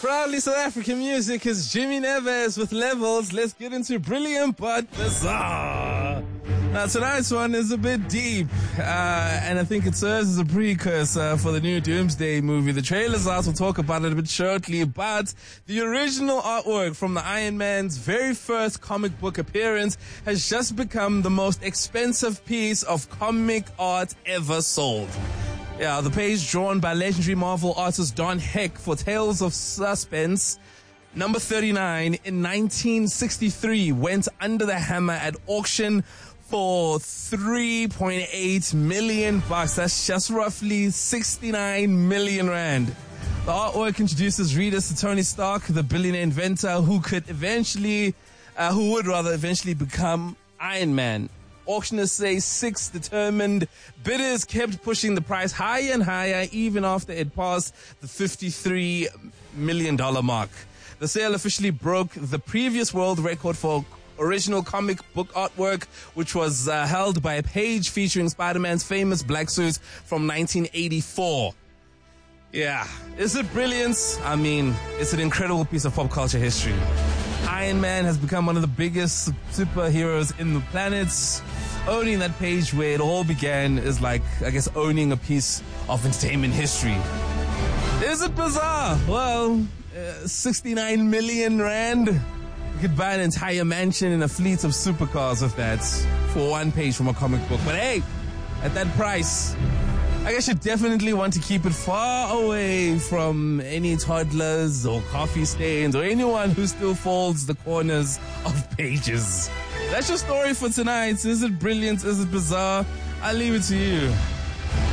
Proudly South African music is Jimmy Neves with Levels. Let's get into Brilliant but Bizarre. Now tonight's one is a bit deep, and I think it serves as a precursor for the new Doomsday movie. The trailer's out, we'll talk about it a bit shortly, but the original artwork from the Iron Man's very first comic book appearance has just become the most expensive piece of comic art ever sold. Yeah, the page drawn by legendary Marvel artist Don Heck for Tales of Suspense, number 39, in 1963, went under the hammer at auction for $3.8 million. That's just roughly 69 million rand. The artwork introduces readers to Tony Stark, the billionaire inventor who would eventually become Iron Man. Auctioneers say 6 determined bidders kept pushing the price higher and higher even after it passed the $53 million mark. The sale officially broke the previous world record for original comic book artwork, which was held by a page featuring Spider-Man's famous black suit from 1984. Yeah. Is it brilliance? I mean, it's an incredible piece of pop culture history. Iron Man has become one of the biggest superheroes in the planet. Owning that page where it all began is like, I guess, owning a piece of entertainment history. Is it bizarre? Well, 69 million rand. You could buy an entire mansion and a fleet of supercars with that for one page from a comic book. But hey, at that price, I guess you definitely want to keep it far away from any toddlers or coffee stains or anyone who still folds the corners of pages. That's your story for tonight. Is it brilliant? Is it bizarre? I'll leave it to you.